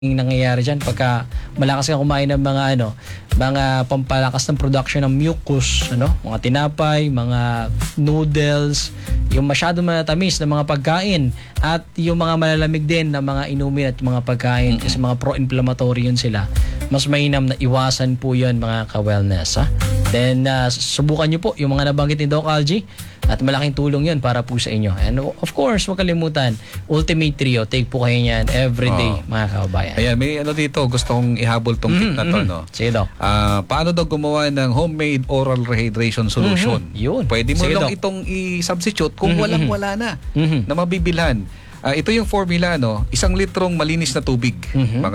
yung nangyayari dyan pagka malakas kang kumain ng mga pampalakas ng production ng mucus, mga tinapay, mga noodles, yung masyado matatamis na mga pagkain at yung mga malalamig din na mga inumin at mga pagkain kasi mga pro-inflammatory yun sila. Mas mainam na iwasan po yun mga ka-wellness. Then subukan nyo po yung mga nabanggit ni Doc Algie at malaking tulong yun para po sa inyo. And of course, huwag kalimutan, Ultimate Trio, take po kayo yan everyday mga kababayan. Ayan, may dito, gusto kong ihabol tong tip na to, no? Sige, Doc. Paano daw gumawa ng homemade oral rehydration solution? Yun. Pwede mo Sige, lang Doc. itong i-substitute kung wala na na mabibilhan. Ito yung formula, 1 litrong malinis na tubig. Mga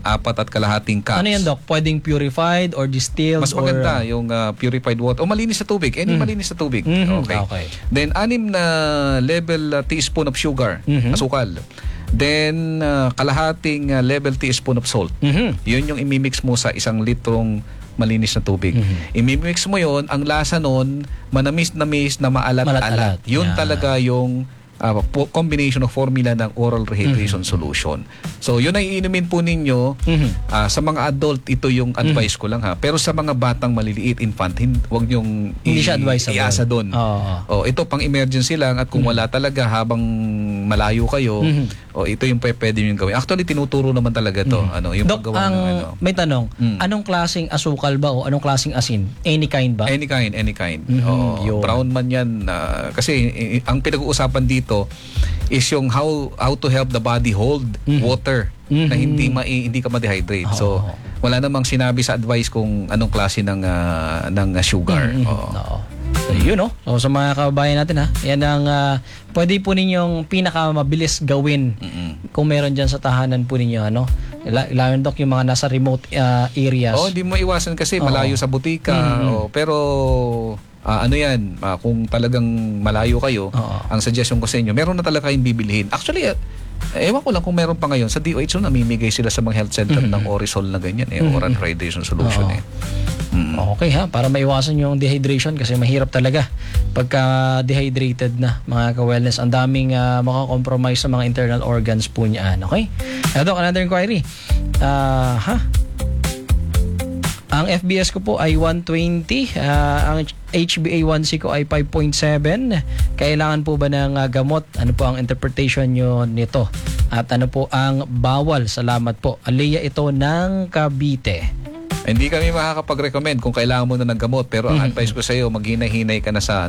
4.25 cups. Ano yan, Doc? Pwedeng purified or distilled? Mas maganda yung purified water o malinis na tubig. Any malinis na tubig. Okay. Then 6 na level teaspoon of sugar, asukal. Then kalahating level teaspoon of salt. Yun yung imimix mo sa 1 litrong malinis na tubig. Imimix mo yon, ang lasa nun manamis-namis na maalat-alat. Yun talaga yung combination of formula ng oral rehydration solution. So, yun ay iinumin po ninyo. Sa mga adult, ito yung advice ko lang pero sa mga batang maliliit, infant, huwag nyong hindi siya advisable. iasa doon. Ito pang emergency lang at kung wala talaga habang malayo kayo, ito yung pwede nyo gawin. Actually, tinuturo naman talaga to. Yung Doc, may tanong, anong klaseng asukal ba o anong klaseng asin? Any kind ba? Any kind. Brown man yan. Kasi ang pinag-uusapan dito is yung how to help the body hold water na hindi ka ma-dehydrate. So wala namang sinabi sa advice kung anong klase ng sugar. So, yun So sa mga kababayan natin yan ang pwede po ninyong pinakamabilis gawin kung meron dyan sa tahanan po ninyo lalo Doc yung mga nasa remote areas. Hindi mo iwasan kasi malayo sa butika. Pero kung talagang malayo kayo, ang suggestion ko sa inyo, meron na talaga kayong bibilhin. Actually, ewan ko lang kung meron pa ngayon. Sa DOH namimigay sila sa mga health center ng Orisol na ganyan, oral rehydration solution. Okay para maiwasan yung dehydration kasi mahirap talaga pagka dehydrated na mga ka-wellness. Ang daming makakompromise sa mga internal organs po niyan. Okay? Doc, another inquiry. Ang FBS ko po ay 120. Ang HbA1c ko ay 5.7. Kailangan po ba ng gamot? Ano po ang interpretation nyo nito? At ano po ang bawal? Salamat po. Aliyah ito ng Cavite. Hindi kami makakapag-recommend kung kailangan mo na ng gamot. Pero ang advice ko sa iyo, maghinay-hinay ka na sa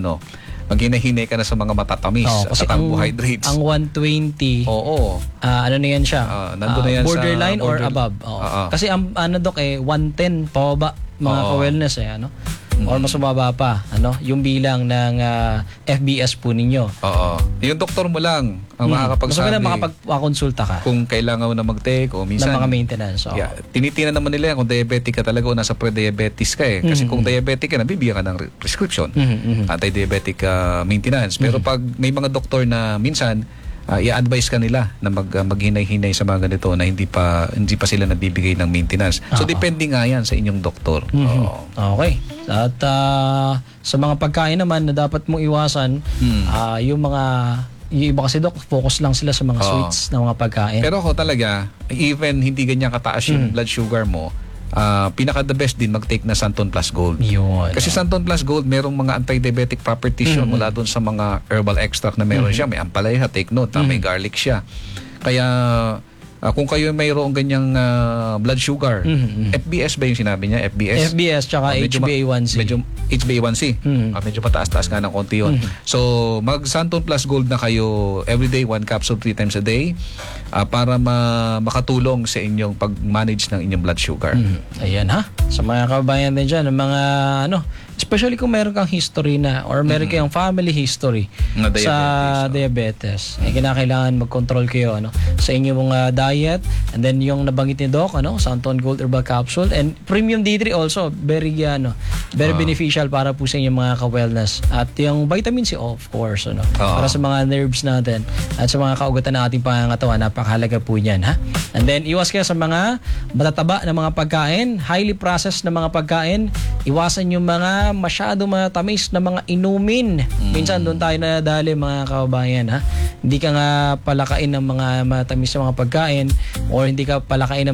mga matatamis at carbohydrates. Ang 120. Ano na yan siya? Nandun na yan borderline sa or above? Kasi ang Doc 110 pababa mga ka-wellness or mas mababa pa yung bilang ng FBS po ninyo. Yung doktor mo lang ang makakapagsabi. Mas makapagkonsulta ka kung kailangan mo na mag-take o minsan ng mga maintenance. Tinitingnan naman nila yan kung diabetic ka talaga o nasa pre-diabetes ka kasi kung diabetic ka, nabibigyan ka ng prescription. Anti-diabetic maintenance. Pero pag may mga doktor na minsan i-advise ka nila na maghinay-hinay sa mga ganito na hindi pa sila nabibigay ng maintenance. So depende nga yan sa inyong doktor. Okay. At sa mga pagkain naman na dapat mong iwasan, yung iba kasi Doc, focus lang sila sa mga sweets na mga pagkain. Pero ako talaga, even hindi ganyan kataas yung blood sugar mo, pinaka-the best din mag-take na Santon Plus Gold. Yun. Kasi Santon Plus Gold, merong mga anti-diabetic properties yun mula doon sa mga herbal extract na meron siya. May ampalaya, take note, may garlic siya. Kaya kung kayo mayroong ganyang blood sugar, FBS ba yung sinabi niya? FBS tsaka HbA1c. Medyo HbA1c. Medyo pataas-taas nga ng konti yun. So, mag-Santon Plus Gold na kayo everyday, 1 capsule 3 times a day para makatulong sa inyong pag-manage ng inyong blood sugar. Ayan sa mga kababayan din dyan, mga especially kung meron kang history na or meron kayong family history na diabetes, sa diabetes. Kinakailangan mag-control kayo sa inyong diet, and then yung nabanggit ni Doc, Santon Gold Herbal Capsule and Premium D3 also, very beneficial para po sa inyong mga ka-wellness. At yung vitamin C, of course, para sa mga nerves natin at sa mga kaugatan ng ating pangangatawan, napakahalaga po niyan, And then iwas kayo sa mga matataba na mga pagkain, highly processed na mga pagkain. Iwasan yung mga masyado matamis na mga inumin. Minsan doon tayo nadali mga kababayan, ha. Hindi ka nga palakain ng mga matamis na mga pagkain or hindi ka palakain ng